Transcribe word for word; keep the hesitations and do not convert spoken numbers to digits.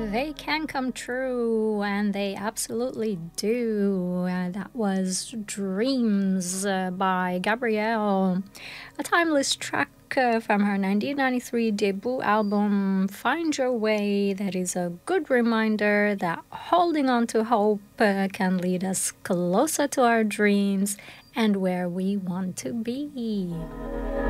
They can come true, and they absolutely do. Uh, that was Dreams uh, by Gabrielle, a timeless track uh, from her nineteen ninety-three debut album, Find Your Way, that is a good reminder that holding on to hope uh, can lead us closer to our dreams and where we want to be.